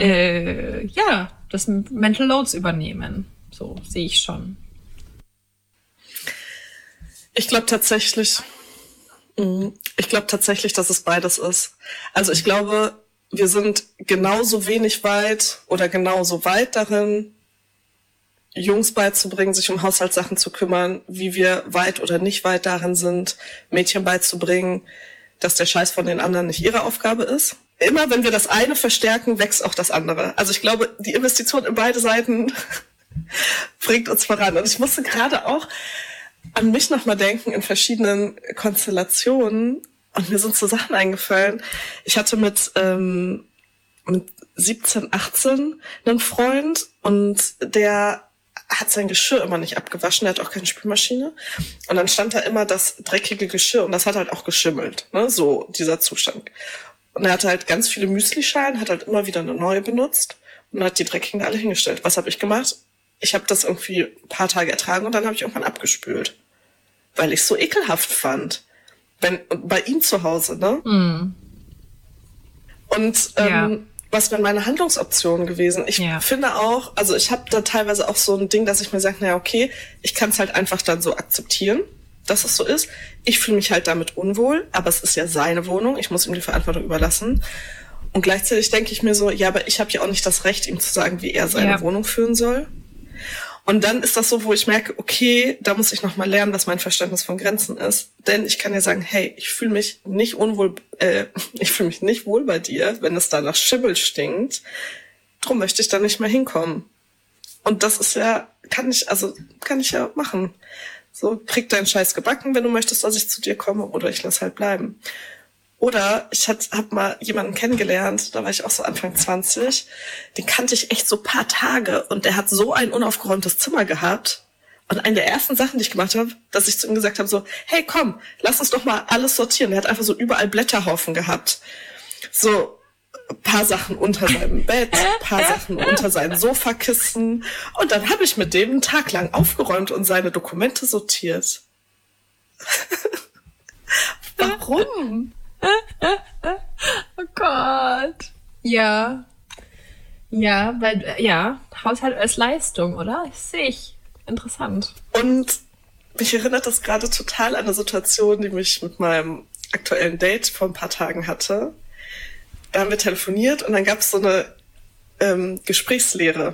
ja, das Mental Loads übernehmen. So sehe ich schon. Ich glaube tatsächlich, dass es beides ist. Also ich glaube, wir sind genauso wenig weit oder genauso weit darin, Jungs beizubringen, sich um Haushaltssachen zu kümmern, wie wir weit oder nicht weit darin sind, Mädchen beizubringen, dass der Scheiß von den anderen nicht ihre Aufgabe ist. Immer wenn wir das eine verstärken, wächst auch das andere. Also ich glaube, die Investition in beide Seiten bringt uns voran. Und ich musste gerade auch an mich nochmal denken in verschiedenen Konstellationen. Und mir sind so Sachen eingefallen. Ich hatte mit 17, 18 einen Freund und der hat sein Geschirr immer nicht abgewaschen, der hat auch keine Spülmaschine. Und dann stand da immer das dreckige Geschirr und das hat halt auch geschimmelt, ne? So dieser Zustand. Und er hatte halt ganz viele Müslischalen, hat halt immer wieder eine neue benutzt und hat die dreckigen da alle hingestellt. Was habe ich gemacht? Ich habe das irgendwie ein paar Tage ertragen und dann habe ich irgendwann abgespült. Weil ich es so ekelhaft fand. Bei ihm zu Hause, ne? Mm. Und was wären meine Handlungsoptionen gewesen? Ich finde auch, also ich habe da teilweise auch so ein Ding, dass ich mir sage, naja, okay, ich kann es halt einfach dann so akzeptieren, dass es so ist. Ich fühle mich halt damit unwohl, aber es ist ja seine Wohnung, ich muss ihm die Verantwortung überlassen. Und gleichzeitig denke ich mir so, ja, aber ich habe ja auch nicht das Recht, ihm zu sagen, wie er seine Wohnung führen soll. Und dann ist das so, wo ich merke, okay, da muss ich nochmal lernen, was mein Verständnis von Grenzen ist. Denn ich kann ja sagen, hey, ich fühle mich nicht wohl bei dir, wenn es da nach Schimmel stinkt. Drum möchte ich da nicht mehr hinkommen. Und das ist ja, kann ich ja machen. So, krieg deinen Scheiß gebacken, wenn du möchtest, dass ich zu dir komme, oder ich lass halt bleiben. Oder ich hab mal jemanden kennengelernt, da war ich auch so Anfang 20, den kannte ich echt so ein paar Tage und der hat so ein unaufgeräumtes Zimmer gehabt. Und eine der ersten Sachen, die ich gemacht habe, dass ich zu ihm gesagt habe, so, hey komm, lass uns doch mal alles sortieren. Der hat einfach so überall Blätterhaufen gehabt. So ein paar Sachen unter seinem Bett, ein paar Sachen unter seinen Sofakisten. Und dann habe ich mit dem einen Tag lang aufgeräumt und seine Dokumente sortiert. Warum? Oh Gott. Ja. Ja, weil, Haushalt als Leistung, oder? Sehe ich. Interessant. Und mich erinnert das gerade total an eine Situation, die mich mit meinem aktuellen Date vor ein paar Tagen hatte. Da haben wir telefoniert und dann gab es so eine Gesprächslehre.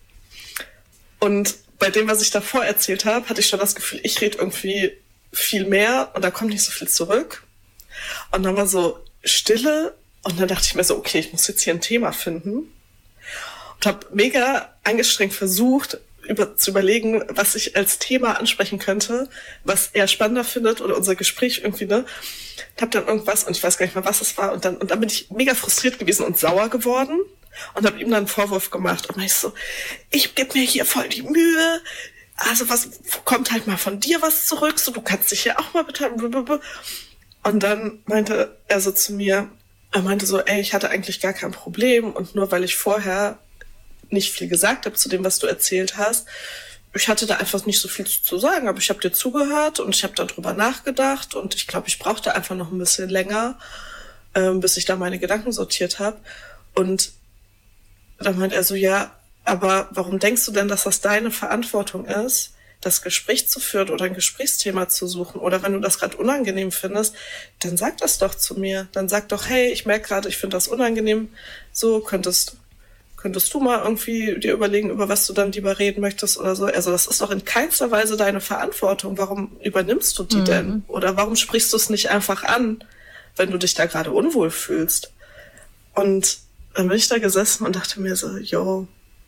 Und bei dem, was ich davor erzählt habe, hatte ich schon das Gefühl, ich rede irgendwie viel mehr und da kommt nicht so viel zurück. Und dann war so Stille und dann dachte ich mir so, okay, ich muss jetzt hier ein Thema finden. Und habe mega angestrengt versucht, zu überlegen, was ich als Thema ansprechen könnte, was er spannender findet oder unser Gespräch irgendwie, ne? Und hab dann irgendwas, und ich weiß gar nicht mehr, was es war, und dann bin ich mega frustriert gewesen und sauer geworden und habe ihm dann einen Vorwurf gemacht. Und ich so, ich gebe mir hier voll die Mühe, also was kommt halt mal von dir was zurück, so du kannst dich ja auch mal beteiligen. Und dann meinte er so zu mir, ey, ich hatte eigentlich gar kein Problem und nur weil ich vorher nicht viel gesagt habe zu dem, was du erzählt hast, ich hatte da einfach nicht so viel zu sagen, aber ich habe dir zugehört und ich habe darüber nachgedacht und ich glaube, ich brauchte einfach noch ein bisschen länger, bis ich da meine Gedanken sortiert habe. Und dann meint er so, ja, aber warum denkst du denn, dass das deine Verantwortung ist, das Gespräch zu führen oder ein Gesprächsthema zu suchen? Oder wenn du das gerade unangenehm findest, dann sag das doch zu mir. Dann sag doch, hey, ich merke gerade, ich finde das unangenehm. So könntest du mal irgendwie dir überlegen, über was du dann lieber reden möchtest oder so. Also das ist doch in keinster Weise deine Verantwortung. Warum übernimmst du die denn? Oder warum sprichst du es nicht einfach an, wenn du dich da gerade unwohl fühlst? Und dann bin ich da gesessen und dachte mir so, yo,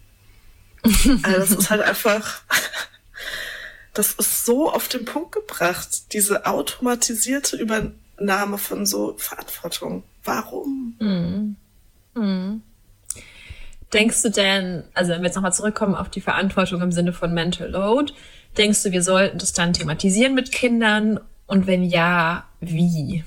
also das ist halt einfach... Das ist so auf den Punkt gebracht, diese automatisierte Übernahme von so Verantwortung. Warum? Denkst du denn, also wenn wir jetzt nochmal zurückkommen auf die Verantwortung im Sinne von Mental Load, denkst du, wir sollten das dann thematisieren mit Kindern? Und wenn ja, wie?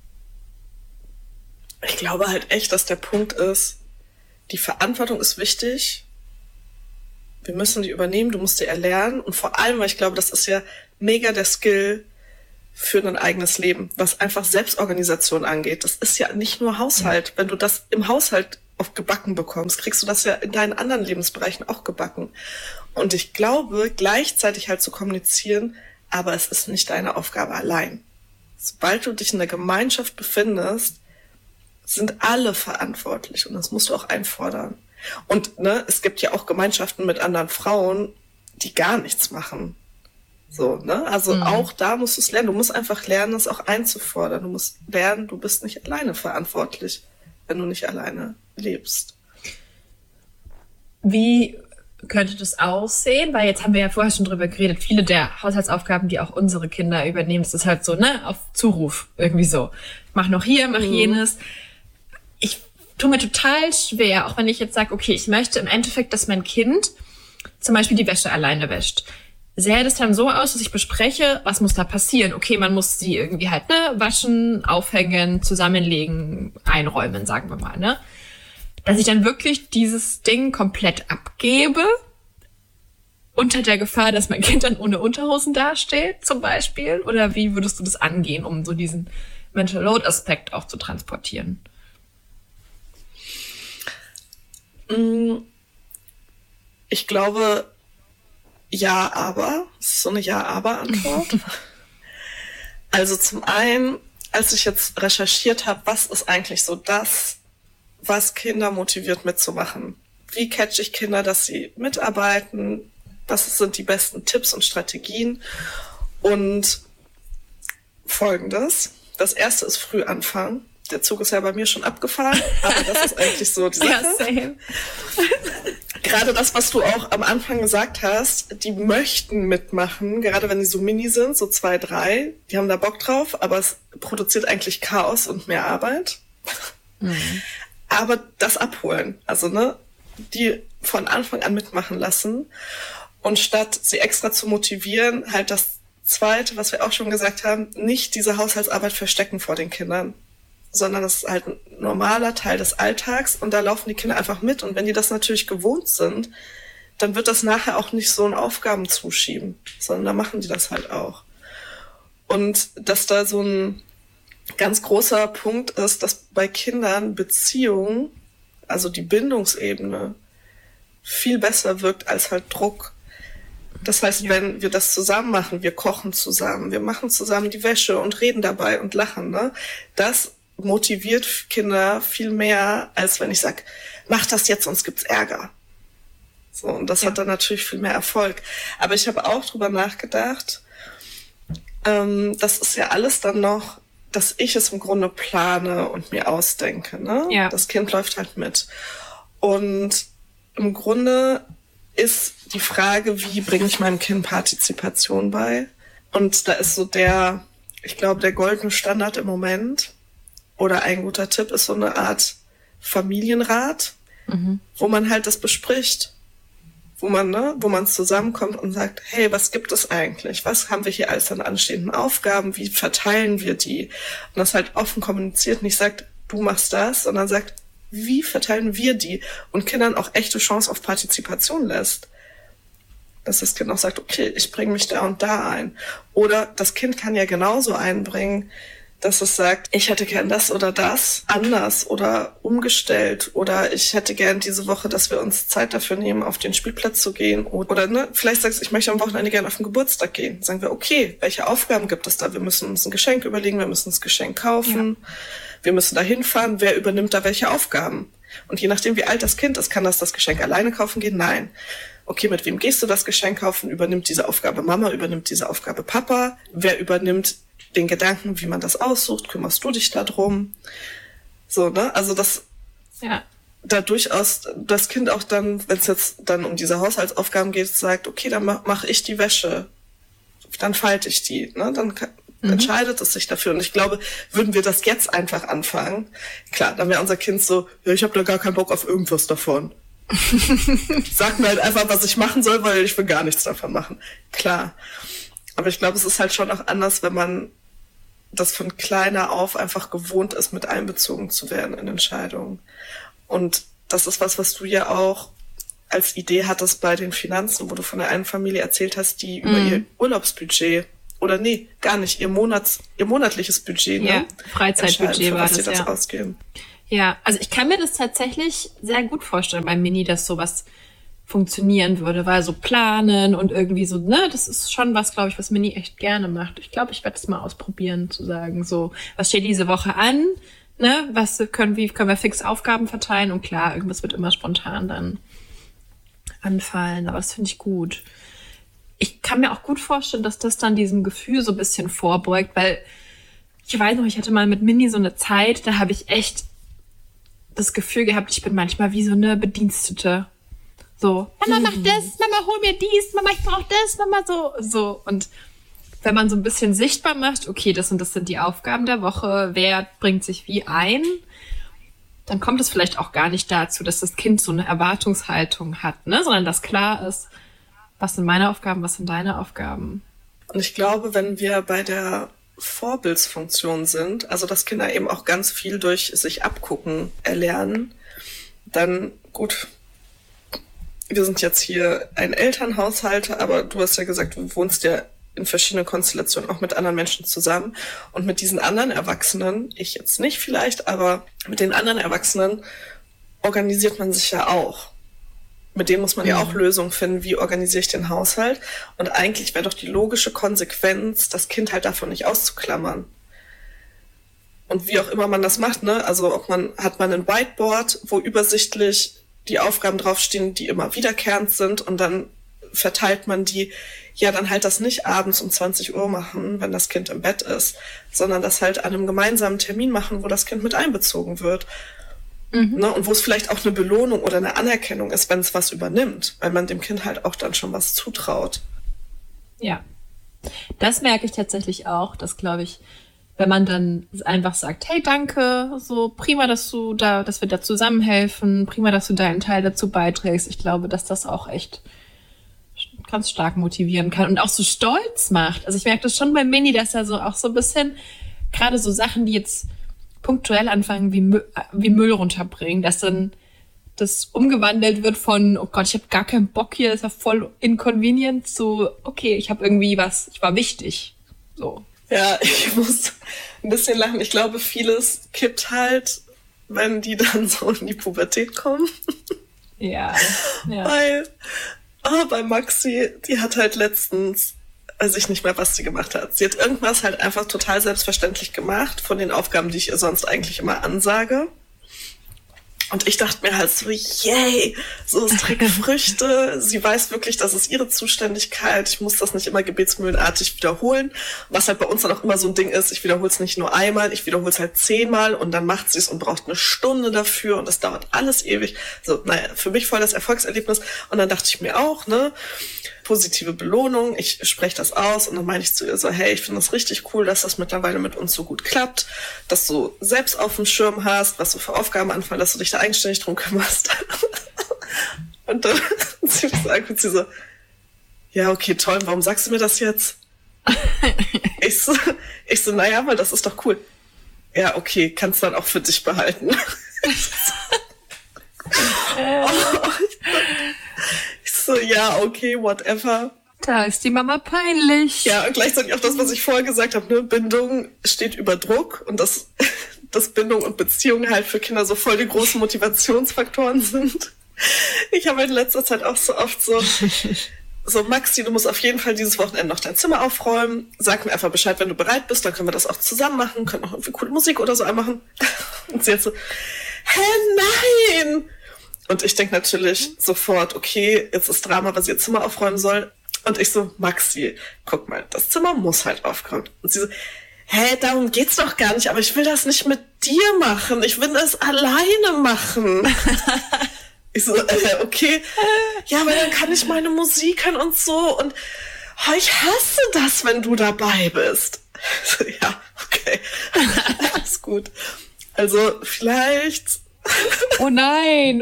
Ich glaube halt echt, dass der Punkt ist, die Verantwortung ist wichtig. Wir müssen die übernehmen, du musst die erlernen. Und vor allem, weil ich glaube, das ist ja mega der Skill für ein eigenes Leben, was einfach Selbstorganisation angeht. Das ist ja nicht nur Haushalt. Wenn du das im Haushalt auf gebacken bekommst, kriegst du das ja in deinen anderen Lebensbereichen auch gebacken. Und ich glaube, gleichzeitig halt zu kommunizieren, aber es ist nicht deine Aufgabe allein. Sobald du dich in der Gemeinschaft befindest, sind alle verantwortlich und das musst du auch einfordern. Und ne, es gibt ja auch Gemeinschaften mit anderen Frauen, die gar nichts machen. So, ne? Also auch da musst du es lernen. Du musst einfach lernen, es auch einzufordern. Du musst lernen, du bist nicht alleine verantwortlich, wenn du nicht alleine lebst. Wie könnte das aussehen? Weil jetzt haben wir ja vorher schon drüber geredet, viele der Haushaltsaufgaben, die auch unsere Kinder übernehmen, das ist halt so, ne, auf Zuruf, irgendwie so. Mach noch hier, mach jenes. Ich tue mir total schwer, auch wenn ich jetzt sage, okay, ich möchte im Endeffekt, dass mein Kind zum Beispiel die Wäsche alleine wäscht. Sähe das dann so aus, dass ich bespreche, was muss da passieren? Okay, man muss sie irgendwie halt, ne, waschen, aufhängen, zusammenlegen, einräumen, sagen wir mal, ne? Dass ich dann wirklich dieses Ding komplett abgebe, unter der Gefahr, dass mein Kind dann ohne Unterhosen dasteht, zum Beispiel? Oder wie würdest du das angehen, um so diesen Mental Load Aspekt auch zu transportieren? Ich glaube, ja, aber. Das ist so eine Ja-Aber-Antwort. Also zum einen, als ich jetzt recherchiert habe, was ist eigentlich so das, was Kinder motiviert mitzumachen? Wie catche ich Kinder, dass sie mitarbeiten? Was sind die besten Tipps und Strategien? Und Folgendes. Das erste ist früh anfangen. Der Zug ist ja bei mir schon abgefahren, aber das ist eigentlich so die Sache. Ja, same. Gerade das, was du auch am Anfang gesagt hast, die möchten mitmachen, gerade wenn die so mini sind, so 2, 3, die haben da Bock drauf, aber es produziert eigentlich Chaos und mehr Arbeit. Aber das abholen, also ne, die von Anfang an mitmachen lassen und statt sie extra zu motivieren, halt das Zweite, was wir auch schon gesagt haben, nicht diese Haushaltsarbeit verstecken vor den Kindern, sondern das ist halt ein normaler Teil des Alltags und da laufen die Kinder einfach mit und wenn die das natürlich gewohnt sind, dann wird das nachher auch nicht so in Aufgaben zuschieben, sondern da machen die das halt auch. Und dass da so ein ganz großer Punkt ist, dass bei Kindern Beziehung, also die Bindungsebene, viel besser wirkt als halt Druck. Das heißt, wenn wir das zusammen machen, wir kochen zusammen, wir machen zusammen die Wäsche und reden dabei und lachen, ne? Das motiviert Kinder viel mehr, als wenn ich sage, mach das jetzt, sonst gibt's Ärger. So, und das hat dann natürlich viel mehr Erfolg. Aber ich habe auch drüber nachgedacht, das ist ja alles dann noch, dass ich es im Grunde plane und mir ausdenke, ne? Ja. Das Kind läuft halt mit. Und im Grunde ist die Frage, wie bringe ich meinem Kind Partizipation bei? Und da ist so ich glaube, der goldene Standard im Moment oder ein guter Tipp ist so eine Art Familienrat, wo man halt das bespricht, wo man zusammenkommt und sagt, hey, was gibt es eigentlich? Was haben wir hier alles an anstehenden Aufgaben? Wie verteilen wir die? Und das halt offen kommuniziert, nicht sagt, du machst das, sondern sagt, wie verteilen wir die? Und Kindern auch echte Chance auf Partizipation lässt. Dass das Kind auch sagt, okay, ich bringe mich da und da ein. Oder das Kind kann ja genauso einbringen, dass es sagt, ich hätte gern das oder das anders oder umgestellt oder ich hätte gern diese Woche, dass wir uns Zeit dafür nehmen, auf den Spielplatz zu gehen oder ne, vielleicht sagst du, ich möchte am Wochenende gerne auf den Geburtstag gehen. Sagen wir, okay, welche Aufgaben gibt es da? Wir müssen uns ein Geschenk überlegen, wir müssen das Geschenk kaufen, wir müssen da hinfahren, wer übernimmt da welche Aufgaben? Und je nachdem, wie alt das Kind ist, kann das Geschenk alleine kaufen gehen? Nein. Okay, mit wem gehst du das Geschenk kaufen? Übernimmt diese Aufgabe Mama, übernimmt diese Aufgabe Papa? Wer übernimmt den Gedanken, wie man das aussucht? Kümmerst du dich da drum? So, ne? Also da durchaus das Kind auch dann, wenn es jetzt dann um diese Haushaltsaufgaben geht, sagt, okay, dann mache ich die Wäsche. Dann falte ich die, ne? Dann entscheidet es sich dafür. Und ich glaube, würden wir das jetzt einfach anfangen, klar, dann wäre unser Kind so, ja, ich habe da gar keinen Bock auf irgendwas davon. Sag mir halt einfach, was ich machen soll, weil ich will gar nichts davon machen. Klar. Aber ich glaube, es ist halt schon auch anders, wenn man das von kleiner auf einfach gewohnt ist, mit einbezogen zu werden in Entscheidungen. Und das ist was du ja auch als Idee hattest bei den Finanzen, wo du von der einen Familie erzählt hast, die über ihr Urlaubsbudget oder nee, gar nicht, ihr monatliches Budget, ne? Ja, Freizeitbudget war was das, sie ausgeben. Ja, also ich kann mir das tatsächlich sehr gut vorstellen bei Mini, dass sowas funktionieren würde, weil so planen und irgendwie so, ne, das ist schon was, glaube ich, was Mini echt gerne macht. Ich glaube, ich werde es mal ausprobieren, zu sagen, so, was steht diese Woche an, ne, wie können wir fix Aufgaben verteilen und klar, irgendwas wird immer spontan dann anfallen, aber das finde ich gut. Ich kann mir auch gut vorstellen, dass das dann diesem Gefühl so ein bisschen vorbeugt, weil ich weiß noch, ich hatte mal mit Mini so eine Zeit, da habe ich echt das Gefühl gehabt, ich bin manchmal wie so eine Bedienstete. So, Mama, mach das, Mama, hol mir dies, Mama, ich brauch das, Mama, so. Und wenn man so ein bisschen sichtbar macht, okay, das und das sind die Aufgaben der Woche, wer bringt sich wie ein, dann kommt es vielleicht auch gar nicht dazu, dass das Kind so eine Erwartungshaltung hat, ne, sondern dass klar ist, was sind meine Aufgaben, was sind deine Aufgaben. Und ich glaube, wenn wir bei der Vorbildsfunktion sind, also dass Kinder eben auch ganz viel durch sich abgucken erlernen, dann gut, wir sind jetzt hier ein Elternhaushalt, aber du hast ja gesagt, du wohnst ja in verschiedenen Konstellationen auch mit anderen Menschen zusammen. Und mit diesen anderen Erwachsenen, ich jetzt nicht vielleicht, aber mit den anderen Erwachsenen organisiert man sich ja auch. Mit denen muss man ja auch Lösungen finden, wie organisiere ich den Haushalt. Und eigentlich wäre doch die logische Konsequenz, das Kind halt davon nicht auszuklammern. Und wie auch immer man das macht, ne? Also hat man ein Whiteboard, wo übersichtlich die Aufgaben draufstehen, die immer wiederkehrend sind, und dann verteilt man die, ja, dann halt das nicht abends um 20 Uhr machen, wenn das Kind im Bett ist, sondern das halt an einem gemeinsamen Termin machen, wo das Kind mit einbezogen wird. Ne? Und wo es vielleicht auch eine Belohnung oder eine Anerkennung ist, wenn es was übernimmt, weil man dem Kind halt auch dann schon was zutraut. Ja, das merke ich tatsächlich auch, dass, glaube ich, wenn man dann einfach sagt, hey, danke, so prima, dass wir da zusammenhelfen, prima, dass du deinen Teil dazu beiträgst. Ich glaube, dass das auch echt ganz stark motivieren kann und auch so stolz macht. Also ich merke das schon bei Mini, dass er so auch so ein bisschen, gerade so Sachen, die jetzt punktuell anfangen, wie Müll runterbringen, dass dann das umgewandelt wird von, oh Gott, ich habe gar keinen Bock hier, das ist ja voll inconvenient, zu, okay, ich habe irgendwie ich war wichtig. So. Ja, ich muss ein bisschen lachen. Ich glaube, vieles kippt halt, wenn die dann so in die Pubertät kommen. Ja. Weil bei Maxi, die hat halt letztens, weiß ich nicht mehr, was sie gemacht hat. Sie hat irgendwas halt einfach total selbstverständlich gemacht von den Aufgaben, die ich ihr sonst eigentlich immer ansage. Und ich dachte mir halt so, yay, so es trägt Früchte. Sie weiß wirklich, das ist ihre Zuständigkeit. Ich muss das nicht immer gebetsmühlenartig wiederholen. Was halt bei uns dann auch immer so ein Ding ist, ich wiederhole es nicht nur einmal, ich wiederhole es halt 10-mal und dann macht sie es und braucht eine Stunde dafür und das dauert alles ewig. So, naja, für mich voll das Erfolgserlebnis. Und dann dachte ich mir auch, ne, positive Belohnung, ich spreche das aus und dann meine ich zu ihr so, hey, ich finde das richtig cool, dass das mittlerweile mit uns so gut klappt, dass du selbst auf dem Schirm hast, was so für Aufgaben anfallen, dass du dich da eigenständig drum kümmerst. Und dann sie so, ja, okay, toll, warum sagst du mir das jetzt? Ich so, naja, weil das ist doch cool. Ja, okay, kannst dann auch für dich behalten. Ich so, ja, okay, whatever. Da ist die Mama peinlich. Ja, und gleichzeitig auch das, was ich vorher gesagt habe, ne? Bindung steht über Druck und dass Bindung und Beziehung halt für Kinder so voll die großen Motivationsfaktoren sind. Ich habe in letzter Zeit auch so oft so, Maxi, du musst auf jeden Fall dieses Wochenende noch dein Zimmer aufräumen. Sag mir einfach Bescheid, wenn du bereit bist, dann können wir das auch zusammen machen, können auch irgendwie coole Musik oder so anmachen. Und sie hat so, hä, nein! Und ich denke natürlich sofort, okay, jetzt ist Drama, weil sie ihr Zimmer aufräumen soll. Und ich so, Maxi, guck mal, das Zimmer muss halt aufgeräumt. Und sie so, hä, darum geht's doch gar nicht, aber ich will das nicht mit dir machen. Ich will das alleine machen. Ich so, okay. Ja, aber dann kann ich meine Musik hören und so. Und ich hasse das, wenn du dabei bist. So, ja, okay. Alles gut. Also vielleicht... Oh nein.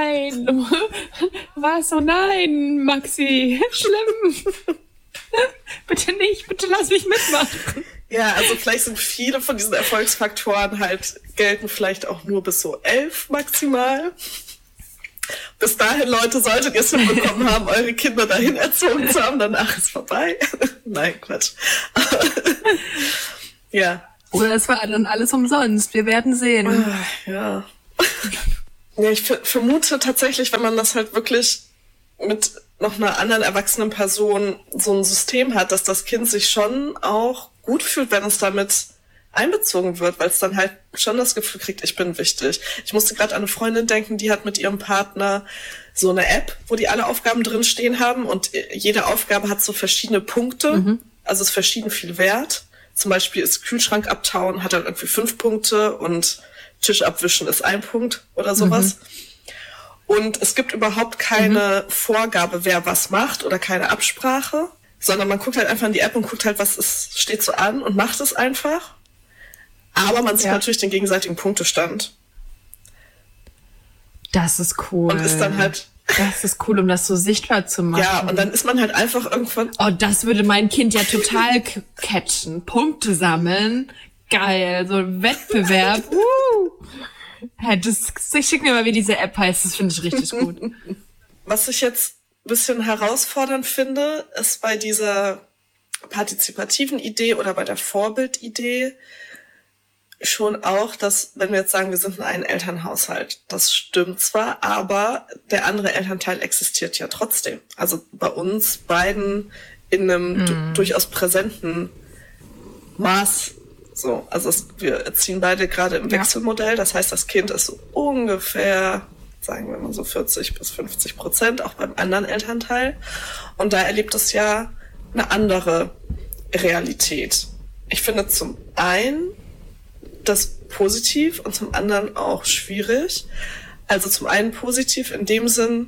Was? Oh nein, Maxi. Schlimm. Bitte nicht, bitte lass mich mitmachen. Ja, also vielleicht sind viele von diesen Erfolgsfaktoren halt, gelten vielleicht auch nur bis so 11 maximal. Bis dahin, Leute, solltet ihr es hinbekommen haben, eure Kinder dahin erzogen zu haben, danach ist vorbei. Nein, Quatsch. Ja, Oder es war dann alles umsonst. Wir werden sehen. Ja. Ja, ich vermute tatsächlich, wenn man das halt wirklich mit noch einer anderen erwachsenen Person so ein System hat, dass das Kind sich schon auch gut fühlt, wenn es damit einbezogen wird, weil es dann halt schon das Gefühl kriegt, ich bin wichtig. Ich musste gerade an eine Freundin denken, die hat mit ihrem Partner so eine App, wo die alle Aufgaben drin stehen haben und jede Aufgabe hat so verschiedene Punkte, also ist verschieden viel wert. Zum Beispiel ist Kühlschrank abtauen, hat dann irgendwie 5 Punkte und Tisch abwischen ist 1 Punkt oder sowas. Und es gibt überhaupt keine Vorgabe, wer was macht oder keine Absprache, sondern man guckt halt einfach in die App und guckt halt, steht so an und macht es einfach. Aber man sieht natürlich den gegenseitigen Punktestand. Das ist cool. Und ist dann halt... Das ist cool, um das so sichtbar zu machen. Ja, und dann ist man halt einfach irgendwann... Oh, das würde mein Kind ja total catchen. Punkte sammeln. Geil, so ein Wettbewerb. Hey, schick mir mal, wie diese App heißt. Das finde ich richtig gut. Was ich jetzt ein bisschen herausfordernd finde, ist bei dieser partizipativen Idee oder bei der Vorbildidee schon auch, dass, wenn wir jetzt sagen, wir sind in einem Elternhaushalt, das stimmt zwar, aber der andere Elternteil existiert ja trotzdem. Also bei uns beiden in einem durchaus präsenten Maß. So, also wir erziehen beide gerade im Wechselmodell. Das heißt, das Kind ist so ungefähr, sagen wir mal so 40-50% auch beim anderen Elternteil. Und da erlebt es ja eine andere Realität. Ich finde zum einen das positiv und zum anderen auch schwierig. Also zum einen positiv in dem Sinn,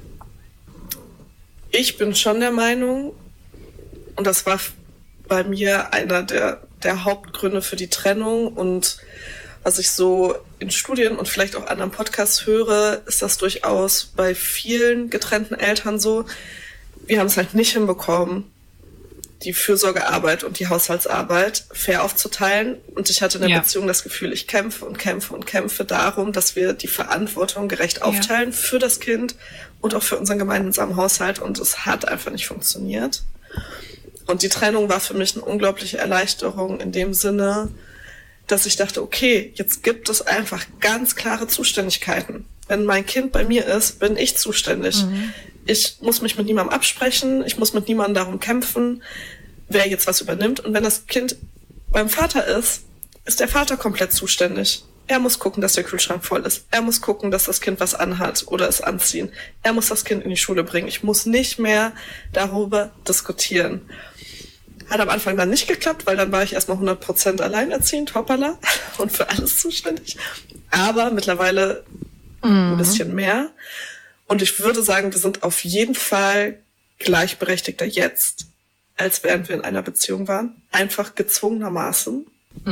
ich bin schon der Meinung, und das war bei mir einer der Hauptgründe für die Trennung und was ich so in Studien und vielleicht auch anderen Podcasts höre, ist das durchaus bei vielen getrennten Eltern so. Wir haben es halt nicht hinbekommen, die Fürsorgearbeit und die Haushaltsarbeit fair aufzuteilen. Und ich hatte in der Beziehung das Gefühl, ich kämpfe und kämpfe und kämpfe darum, dass wir die Verantwortung gerecht aufteilen für das Kind und auch für unseren gemeinsamen Haushalt. Und es hat einfach nicht funktioniert. Und die Trennung war für mich eine unglaubliche Erleichterung in dem Sinne, dass ich dachte, okay, jetzt gibt es einfach ganz klare Zuständigkeiten. Wenn mein Kind bei mir ist, bin ich zuständig. Ich muss mich mit niemandem absprechen, ich muss mit niemandem darum kämpfen, wer jetzt was übernimmt. Und wenn das Kind beim Vater ist der Vater komplett zuständig. Er muss gucken, dass der Kühlschrank voll ist. Er muss gucken, dass das Kind was anhat oder es anziehen. Er muss das Kind in die Schule bringen. Ich muss nicht mehr darüber diskutieren. Hat am Anfang dann nicht geklappt, weil dann war ich erstmal 100% alleinerziehend, hoppala, und für alles zuständig. Aber mittlerweile ein bisschen mehr. Und ich würde sagen, wir sind auf jeden Fall gleichberechtigter jetzt, als während wir in einer Beziehung waren. Einfach gezwungenermaßen.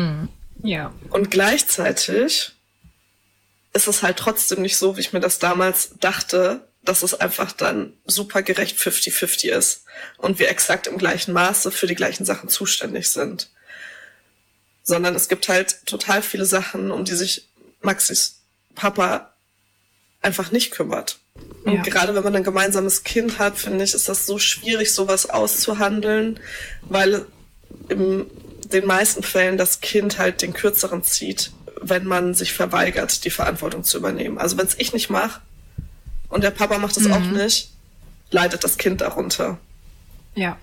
Ja. Und gleichzeitig ist es halt trotzdem nicht so, wie ich mir das damals dachte, dass es einfach dann super gerecht 50-50 ist und wir exakt im gleichen Maße für die gleichen Sachen zuständig sind. Sondern es gibt halt total viele Sachen, um die sich Maxis Papa einfach nicht kümmert. Und gerade wenn man ein gemeinsames Kind hat, finde ich, ist das so schwierig, sowas auszuhandeln, weil in den meisten Fällen das Kind halt den Kürzeren zieht, wenn man sich verweigert, die Verantwortung zu übernehmen. Also wenn es ich nicht mache und der Papa macht es auch nicht, leidet das Kind darunter. Ja.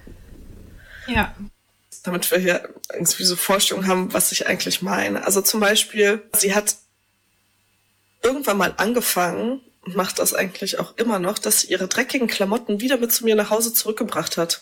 Ja. Damit wir hier irgendwie so Vorstellungen haben, was ich eigentlich meine. Also zum Beispiel, sie hat irgendwann mal angefangen und macht das eigentlich auch immer noch, dass sie ihre dreckigen Klamotten wieder mit zu mir nach Hause zurückgebracht hat.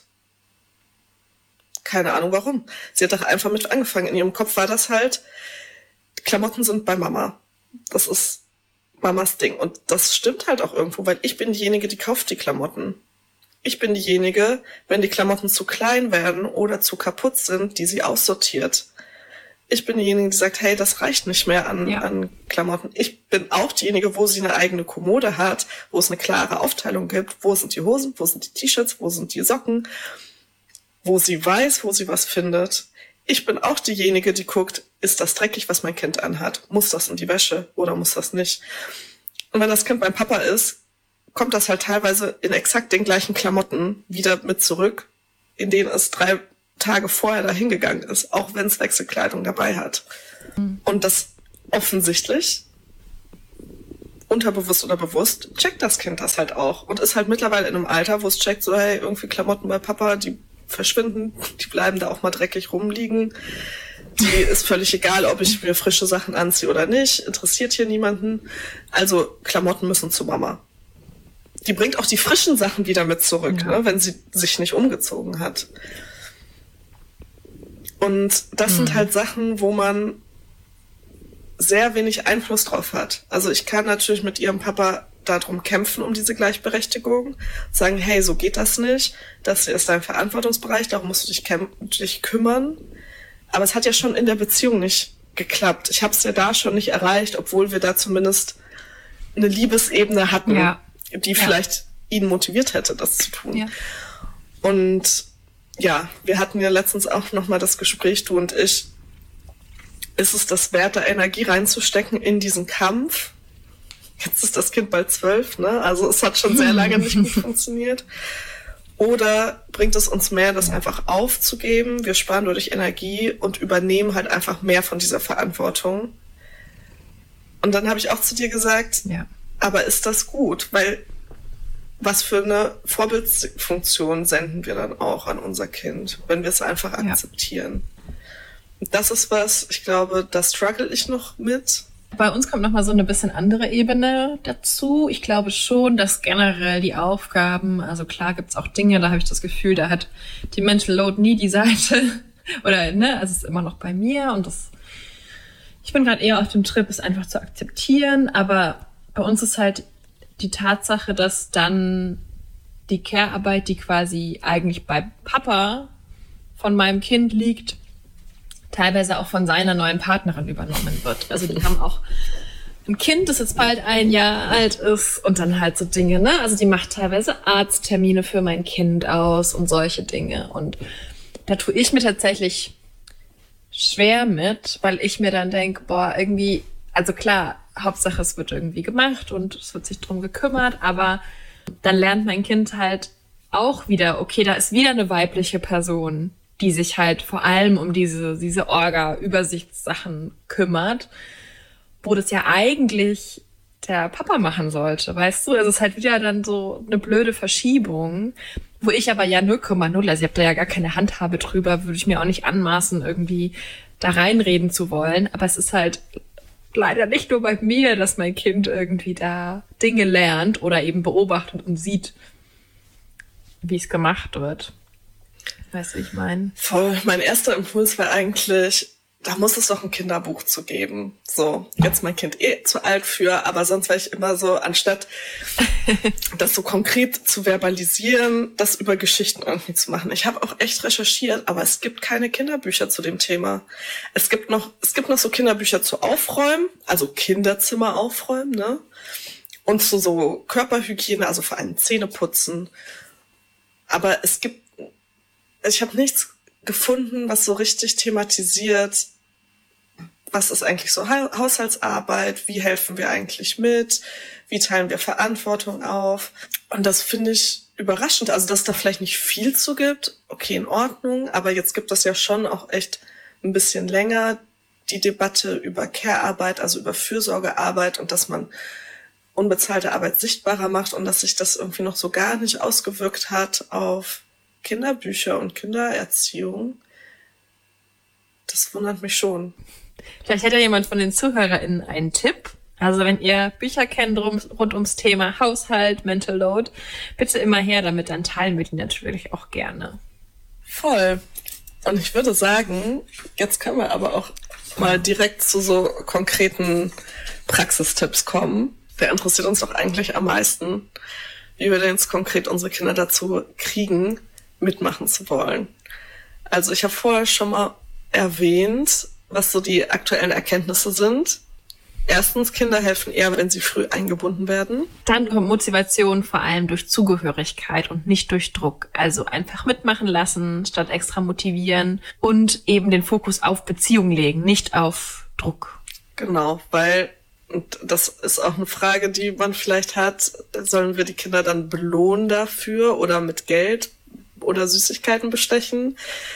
Keine Ahnung warum. Sie hat doch einfach mit angefangen. In ihrem Kopf war das halt, Klamotten sind bei Mama. Das ist Mamas Ding. Und das stimmt halt auch irgendwo, weil ich bin diejenige, die kauft die Klamotten. Ich bin diejenige, wenn die Klamotten zu klein werden oder zu kaputt sind, die sie aussortiert. Ich bin diejenige, die sagt, hey, das reicht nicht mehr an Klamotten. Ich bin auch diejenige, wo sie eine eigene Kommode hat, wo es eine klare Aufteilung gibt. Wo sind die Hosen, wo sind die T-Shirts, wo sind die Socken, wo sie weiß, wo sie was findet. Ich bin auch diejenige, die guckt, ist das dreckig, was mein Kind anhat? Muss das in die Wäsche oder muss das nicht? Und wenn das Kind beim Papa ist, kommt das halt teilweise in exakt den gleichen Klamotten wieder mit zurück, in denen es 3 Tage vorher dahin gegangen ist, auch wenn es Wechselkleidung dabei hat. Und das offensichtlich, unterbewusst oder bewusst, checkt das Kind das halt auch und ist halt mittlerweile in einem Alter, wo es checkt, so hey, irgendwie Klamotten bei Papa, die verschwinden, die bleiben da auch mal dreckig rumliegen. Die ist völlig egal, ob ich mir frische Sachen anziehe oder nicht, interessiert hier niemanden. Also Klamotten müssen zu Mama. Die bringt auch die frischen Sachen wieder mit zurück, ne, wenn sie sich nicht umgezogen hat. Und das sind halt Sachen, wo man sehr wenig Einfluss drauf hat. Also ich kann natürlich mit ihrem Papa darum kämpfen, um diese Gleichberechtigung. Sagen, hey, so geht das nicht. Das hier ist dein Verantwortungsbereich, darum musst du dich kümmern. Aber es hat ja schon in der Beziehung nicht geklappt. Ich habe es ja da schon nicht erreicht, obwohl wir da zumindest eine Liebesebene hatten, die vielleicht ihn motiviert hätte, das zu tun. Ja. Und ja, wir hatten ja letztens auch nochmal das Gespräch, du und ich, ist es das wert, da Energie reinzustecken in diesen Kampf? Jetzt ist das Kind bald 12, ne? Also es hat schon sehr lange nicht gut funktioniert. Oder bringt es uns mehr, das einfach aufzugeben? Wir sparen dadurch Energie und übernehmen halt einfach mehr von dieser Verantwortung. Und dann habe ich auch zu dir gesagt, aber ist das gut? Weil was für eine Vorbildfunktion senden wir dann auch an unser Kind, wenn wir es einfach akzeptieren? Das ist was, ich glaube, da struggle ich noch mit. Bei uns kommt nochmal so eine bisschen andere Ebene dazu. Ich glaube schon, dass generell die Aufgaben, also klar gibt's auch Dinge, da habe ich das Gefühl, da hat die Mental Load nie die Seite. Oder, ne, also es ist immer noch bei mir und ich bin gerade eher auf dem Trip, es einfach zu akzeptieren. Aber bei uns ist halt die Tatsache, dass dann die Care-Arbeit, die quasi eigentlich bei Papa von meinem Kind liegt, teilweise auch von seiner neuen Partnerin übernommen wird. Also die haben auch ein Kind, das jetzt bald 1 Jahr alt ist und dann halt so Dinge, ne? Also die macht teilweise Arzttermine für mein Kind aus und solche Dinge. Und da tue ich mir tatsächlich schwer mit, weil ich mir dann denke, boah, irgendwie, also klar, Hauptsache es wird irgendwie gemacht und es wird sich drum gekümmert, aber dann lernt mein Kind halt auch wieder, okay, da ist wieder eine weibliche Person, die sich halt vor allem um diese Orga-Übersichtssachen kümmert, wo das ja eigentlich der Papa machen sollte, weißt du? Also es ist halt wieder dann so eine blöde Verschiebung, wo ich aber ja 0,0, also ich habe da ja gar keine Handhabe drüber, würde ich mir auch nicht anmaßen, irgendwie da reinreden zu wollen, aber es ist halt leider nicht nur bei mir, dass mein Kind irgendwie da Dinge lernt oder eben beobachtet und sieht, wie es gemacht wird. Weißt du, ich meine? Voll. Mein erster Impuls war eigentlich, da muss es doch ein Kinderbuch zu geben. So, jetzt mein Kind zu alt für, aber sonst war ich immer so, anstatt das so konkret zu verbalisieren, das über Geschichten irgendwie zu machen. Ich habe auch echt recherchiert, aber es gibt keine Kinderbücher zu dem Thema. Es gibt noch so Kinderbücher zu Aufräumen, also Kinderzimmer aufräumen, ne? Und zu so Körperhygiene, also vor allem Zähneputzen. Aber ich habe nichts gefunden, was so richtig thematisiert, was ist eigentlich so Haushaltsarbeit, wie helfen wir eigentlich mit, wie teilen wir Verantwortung auf. Und das finde ich überraschend, also dass da vielleicht nicht viel zu gibt, okay, in Ordnung, aber jetzt gibt es ja schon auch echt ein bisschen länger die Debatte über Care-Arbeit, also über Fürsorgearbeit und dass man unbezahlte Arbeit sichtbarer macht und dass sich das irgendwie noch so gar nicht ausgewirkt hat auf Kinderbücher und Kindererziehung. Das wundert mich schon. Vielleicht hätte jemand von den ZuhörerInnen einen Tipp. Also wenn ihr Bücher kennt rund ums Thema Haushalt, Mental Load, bitte immer her damit, dann teilen wir die natürlich auch gerne. Voll. Und ich würde sagen, jetzt können wir aber auch mal direkt zu so konkreten Praxistipps kommen. Der interessiert uns doch eigentlich am meisten, wie wir denn jetzt konkret unsere Kinder dazu kriegen, mitmachen zu wollen. Also ich habe vorher schon mal erwähnt, was so die aktuellen Erkenntnisse sind. Erstens, Kinder helfen eher, wenn sie früh eingebunden werden. Dann kommt Motivation vor allem durch Zugehörigkeit und nicht durch Druck. Also einfach mitmachen lassen, statt extra motivieren und eben den Fokus auf Beziehung legen, nicht auf Druck. Genau, weil, und das ist auch eine Frage, die man vielleicht hat, sollen wir die Kinder dann belohnen dafür oder mit Geld oder Süßigkeiten bestechen?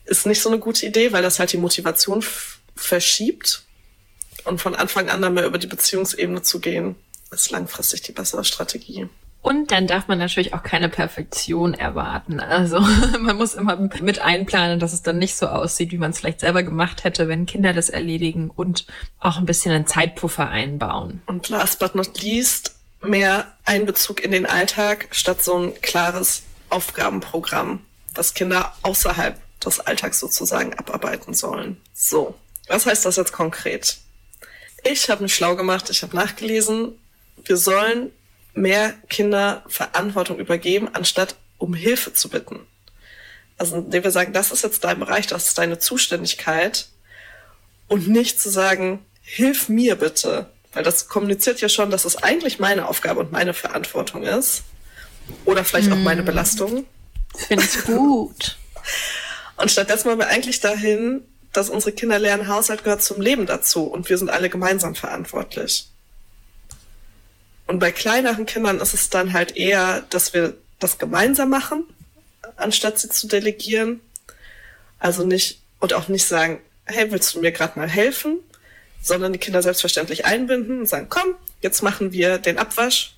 ist nicht so eine gute Idee, weil das halt die Motivation verschiebt. Und von Anfang an dann mehr über die Beziehungsebene zu gehen, ist langfristig die bessere Strategie. Und dann darf man natürlich auch keine Perfektion erwarten. Also man muss immer mit einplanen, dass es dann nicht so aussieht, wie man es vielleicht selber gemacht hätte, wenn Kinder das erledigen, und auch ein bisschen einen Zeitpuffer einbauen. Und last but not least, mehr Einbezug in den Alltag statt so ein klares Aufgabenprogramm, das Kinder außerhalb des Alltags sozusagen abarbeiten sollen. So, was heißt das jetzt konkret? Ich habe mich schlau gemacht, ich habe nachgelesen, wir sollen mehr Kinder Verantwortung übergeben, anstatt um Hilfe zu bitten. Also indem wir sagen, das ist jetzt dein Bereich, das ist deine Zuständigkeit, und nicht zu sagen, hilf mir bitte, weil das kommuniziert ja schon, dass es eigentlich meine Aufgabe und meine Verantwortung ist oder vielleicht auch meine Belastung. Finde ich gut. Und stattdessen wollen wir eigentlich dahin, dass unsere Kinder lernen, Haushalt gehört zum Leben dazu und wir sind alle gemeinsam verantwortlich. Und bei kleineren Kindern ist es dann halt eher, dass wir das gemeinsam machen, anstatt sie zu delegieren. Also nicht, und auch nicht sagen, hey, willst du mir gerade mal helfen? Sondern die Kinder selbstverständlich einbinden und sagen, komm, jetzt machen wir den Abwasch.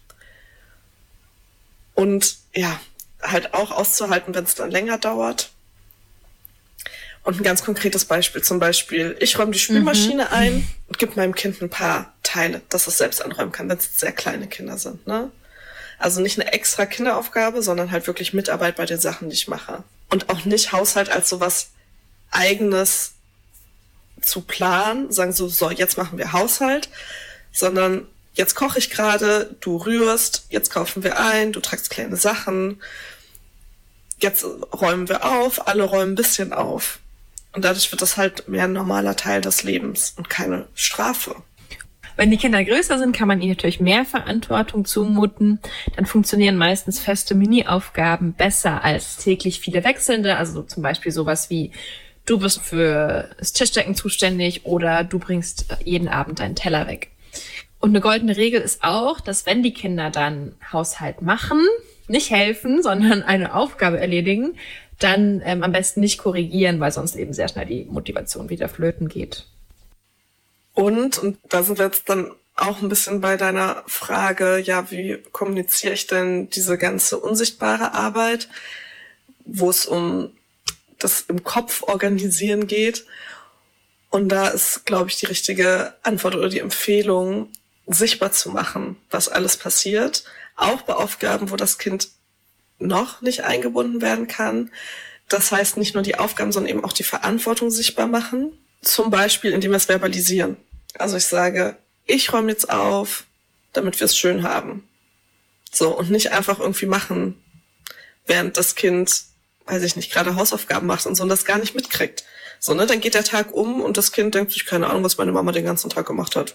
Und ja, halt auch auszuhalten, wenn es dann länger dauert. Und ein ganz konkretes Beispiel, zum Beispiel, ich räume die Spülmaschine ein und gebe meinem Kind ein paar Teile, dass es selbst anräumen kann, wenn es sehr kleine Kinder sind. Ne? Also nicht eine extra Kinderaufgabe, sondern halt wirklich Mitarbeit bei den Sachen, die ich mache. Und auch nicht Haushalt als sowas Eigenes zu planen, sagen so, jetzt machen wir Haushalt, sondern jetzt koche ich gerade, du rührst, jetzt kaufen wir ein, du tragst kleine Sachen, jetzt räumen wir auf, alle räumen ein bisschen auf. Und dadurch wird das halt mehr ein normaler Teil des Lebens und keine Strafe. Wenn die Kinder größer sind, kann man ihnen natürlich mehr Verantwortung zumuten. Dann funktionieren meistens feste Mini-Aufgaben besser als täglich viele wechselnde. Also zum Beispiel sowas wie, du bist für das Tischdecken zuständig oder du bringst jeden Abend deinen Teller weg. Und eine goldene Regel ist auch, dass wenn die Kinder dann Haushalt machen, nicht helfen, sondern eine Aufgabe erledigen, dann am besten nicht korrigieren, weil sonst eben sehr schnell die Motivation wieder flöten geht. Und da sind wir jetzt dann auch ein bisschen bei deiner Frage, ja, wie kommuniziere ich denn diese ganze unsichtbare Arbeit, wo es um das im Kopf organisieren geht. Und da ist, glaube ich, die richtige Antwort oder die Empfehlung, sichtbar zu machen, was alles passiert. Auch bei Aufgaben, wo das Kind noch nicht eingebunden werden kann. Das heißt, nicht nur die Aufgaben, sondern eben auch die Verantwortung sichtbar machen. Zum Beispiel, indem wir es verbalisieren. Also ich sage, ich räume jetzt auf, damit wir es schön haben. So, und nicht einfach irgendwie machen, während das Kind, weiß ich nicht, gerade Hausaufgaben macht und so und das gar nicht mitkriegt. So, ne, dann geht der Tag um und das Kind denkt sich, keine Ahnung, was meine Mama den ganzen Tag gemacht hat.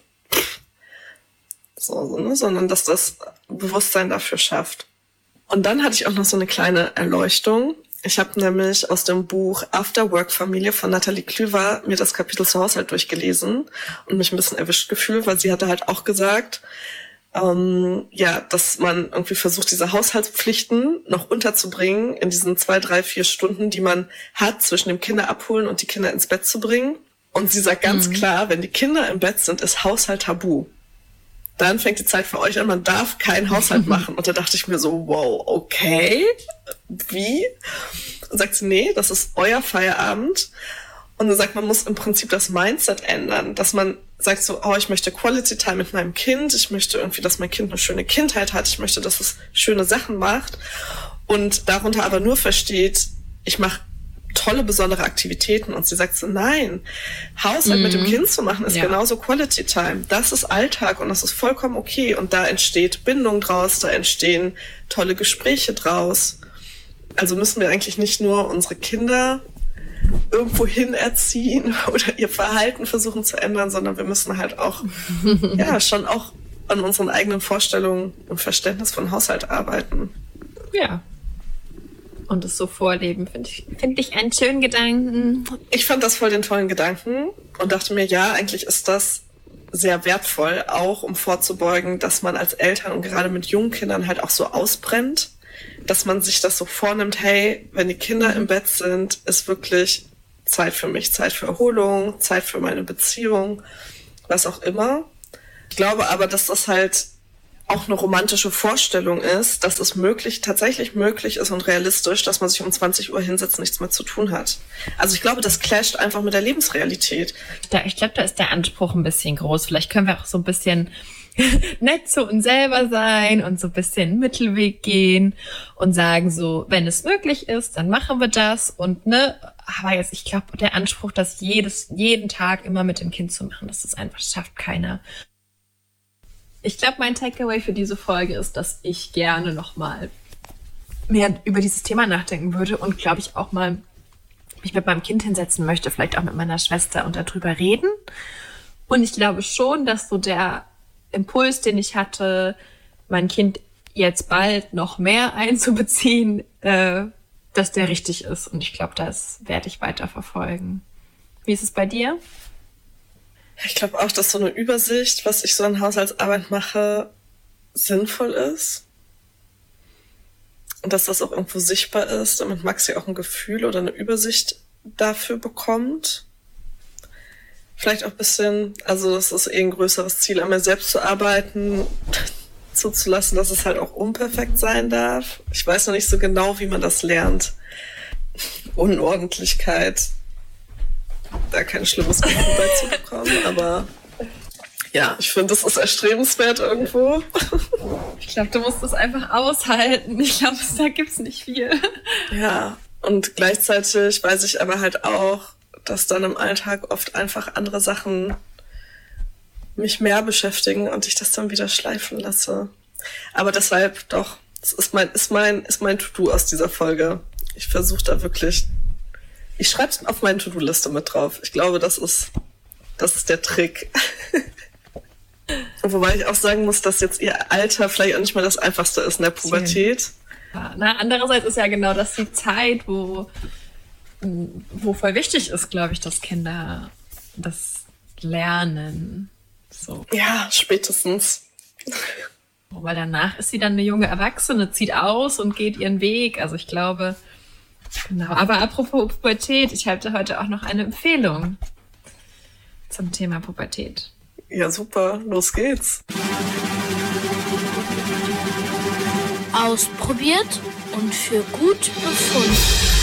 So, ne, sondern dass das Bewusstsein dafür schafft. Und dann hatte ich auch noch so eine kleine Erleuchtung. Ich habe nämlich aus dem Buch After-Work-Familie von Nathalie Klüver mir das Kapitel zu Haushalt durchgelesen und mich ein bisschen erwischt gefühlt, weil sie hatte halt auch gesagt, dass man irgendwie versucht, diese Haushaltspflichten noch unterzubringen in diesen 2, 3, 4 Stunden, die man hat, zwischen dem Kinder abholen und die Kinder ins Bett zu bringen. Und sie sagt ganz klar, wenn die Kinder im Bett sind, ist Haushalt tabu. Dann fängt die Zeit für euch an, man darf keinen Haushalt machen. Und da dachte ich mir so, wow, okay, wie? Und sagt sie, nee, das ist euer Feierabend. Und dann sagt man, muss im Prinzip das Mindset ändern, dass man sagt so, ich möchte Quality Time mit meinem Kind, ich möchte irgendwie, dass mein Kind eine schöne Kindheit hat, ich möchte, dass es schöne Sachen macht und darunter aber nur versteht, ich mache tolle, besondere Aktivitäten. Und sie sagt so, nein, Haushalt mit dem Kind zu machen ist genauso Quality Time. Das ist Alltag und das ist vollkommen okay. Und da entsteht Bindung draus, da entstehen tolle Gespräche draus. Also müssen wir eigentlich nicht nur unsere Kinder irgendwo hin erziehen oder ihr Verhalten versuchen zu ändern, sondern wir müssen halt auch, schon auch an unseren eigenen Vorstellungen und Verständnis von Haushalt arbeiten. Ja. Und es so vorleben, finde ich einen schönen Gedanken. Ich fand das voll den tollen Gedanken und dachte mir, ja, eigentlich ist das sehr wertvoll, auch um vorzubeugen, dass man als Eltern und gerade mit jungen Kindern halt auch so ausbrennt, dass man sich das so vornimmt, hey, wenn die Kinder im Bett sind, ist wirklich Zeit für mich, Zeit für Erholung, Zeit für meine Beziehung, was auch immer. Ich glaube aber, dass das halt auch eine romantische Vorstellung ist, dass es tatsächlich möglich ist und realistisch, dass man sich um 20 Uhr hinsetzt und nichts mehr zu tun hat. Also ich glaube, das clasht einfach mit der Lebensrealität. Ich glaube, da ist der Anspruch ein bisschen groß. Vielleicht können wir auch so ein bisschen nett zu uns selber sein und so ein bisschen Mittelweg gehen und sagen so, wenn es möglich ist, dann machen wir das und aber jetzt, ich glaube, der Anspruch, das jeden Tag immer mit dem Kind zu machen, das schafft keiner. Ich glaube, mein Takeaway für diese Folge ist, dass ich gerne noch mal mehr über dieses Thema nachdenken würde und, glaube ich, auch mal mich mit meinem Kind hinsetzen möchte, vielleicht auch mit meiner Schwester und darüber reden. Und ich glaube schon, dass so der Impuls, den ich hatte, mein Kind jetzt bald noch mehr einzubeziehen, dass der richtig ist. Und ich glaube, das werde ich weiter verfolgen. Wie ist es bei dir? Ich glaube auch, dass so eine Übersicht, was ich so an Haushaltsarbeit mache, sinnvoll ist. Und dass das auch irgendwo sichtbar ist, damit Maxi auch ein Gefühl oder eine Übersicht dafür bekommt. Vielleicht auch ein bisschen, also das ist ein größeres Ziel, an mir selbst zu arbeiten, zuzulassen, dass es halt auch unperfekt sein darf. Ich weiß noch nicht so genau, wie man das lernt. Unordentlichkeit, da kein schlimmes Gefühl beizubekommen, aber ja, ich finde, das ist erstrebenswert irgendwo. Ich glaube, du musst es einfach aushalten. Ich glaube, da gibt's nicht viel. Ja, und gleichzeitig weiß ich aber halt auch, dass dann im Alltag oft einfach andere Sachen mich mehr beschäftigen und ich das dann wieder schleifen lasse. Aber deshalb doch, das ist mein To-Do aus dieser Folge. Ich versuche da wirklich, ich schreibe es auf meine To-Do-Liste mit drauf. Ich glaube, das ist der Trick. Wobei ich auch sagen muss, dass jetzt ihr Alter vielleicht auch nicht mal das Einfachste ist in der Pubertät. Ja, andererseits ist ja genau das die Zeit, wo voll wichtig ist, glaube ich, dass Kinder das lernen. So. Ja, spätestens. Weil danach ist sie dann eine junge Erwachsene, zieht aus und geht ihren Weg. Also ich glaube, genau. Aber apropos Pubertät, ich halte heute auch noch eine Empfehlung zum Thema Pubertät. Ja, super. Los geht's. Ausprobiert und für gut befunden.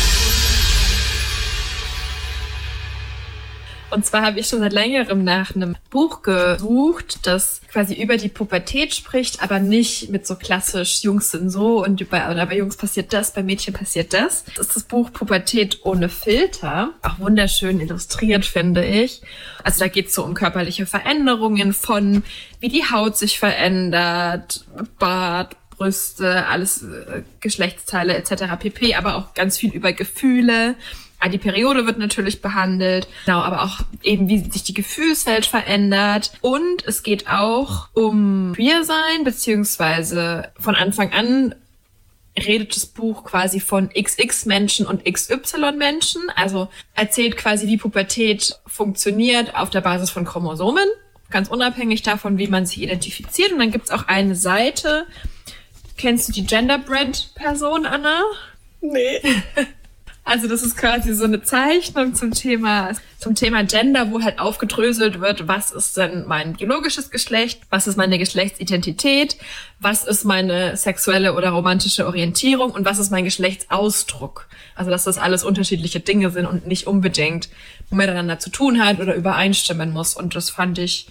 Und zwar habe ich schon seit längerem nach einem Buch gesucht, das quasi über die Pubertät spricht, aber nicht mit so klassisch Jungs sind so und bei Jungs passiert das, bei Mädchen passiert das. Das ist das Buch Pubertät ohne Filter. Auch wunderschön illustriert, finde ich. Also da geht es so um körperliche Veränderungen von, wie die Haut sich verändert, Bart, Brüste, alles Geschlechtsteile etc. pp. Aber auch ganz viel über Gefühle. Die Periode wird natürlich behandelt, genau, aber auch eben, wie sich die Gefühlswelt verändert. Und es geht auch um Queersein, beziehungsweise von Anfang an redet das Buch quasi von XX-Menschen und XY-Menschen. Also erzählt quasi, wie Pubertät funktioniert auf der Basis von Chromosomen, ganz unabhängig davon, wie man sich identifiziert. Und dann gibt's auch eine Seite. Kennst du die Genderbread-Person, Anna? Nee. Also das ist quasi so eine Zeichnung zum Thema Gender, wo halt aufgedröselt wird, was ist denn mein biologisches Geschlecht, was ist meine Geschlechtsidentität, was ist meine sexuelle oder romantische Orientierung und was ist mein Geschlechtsausdruck. Also dass das alles unterschiedliche Dinge sind und nicht unbedingt miteinander zu tun hat oder übereinstimmen muss. Und das fand ich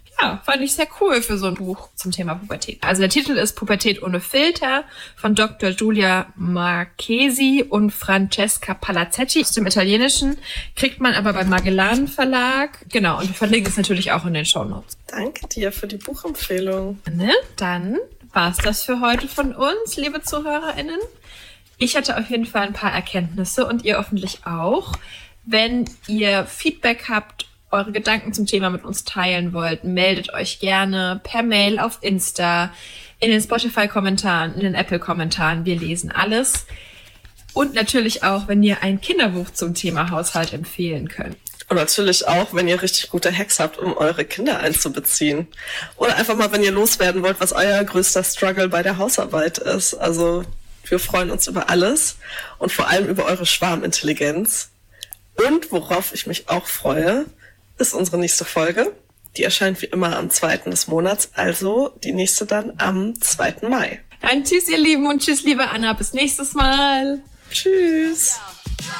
sehr cool für so ein Buch zum Thema Pubertät. Also der Titel ist Pubertät ohne Filter von Dr. Giulia Marchesi und Francesca Palazzetti aus dem Italienischen. Kriegt man aber beim Magellan Verlag. Genau, und wir verlinken es natürlich auch in den Shownotes. Danke dir für die Buchempfehlung. Dann war's das für heute von uns, liebe ZuhörerInnen. Ich hatte auf jeden Fall ein paar Erkenntnisse und ihr hoffentlich auch. Wenn ihr Feedback habt, eure Gedanken zum Thema mit uns teilen wollt, meldet euch gerne per Mail auf Insta, in den Spotify-Kommentaren, in den Apple-Kommentaren. Wir lesen alles. Und natürlich auch, wenn ihr ein Kinderbuch zum Thema Haushalt empfehlen könnt. Und natürlich auch, wenn ihr richtig gute Hacks habt, um eure Kinder einzubeziehen. Oder einfach mal, wenn ihr loswerden wollt, was euer größter Struggle bei der Hausarbeit ist. Also wir freuen uns über alles und vor allem über eure Schwarmintelligenz. Und worauf ich mich auch freue, ist unsere nächste Folge. Die erscheint wie immer am 2. des Monats, also die nächste dann am 2. Mai. Dann tschüss, ihr Lieben, und tschüss, liebe Anna. Bis nächstes Mal. Tschüss.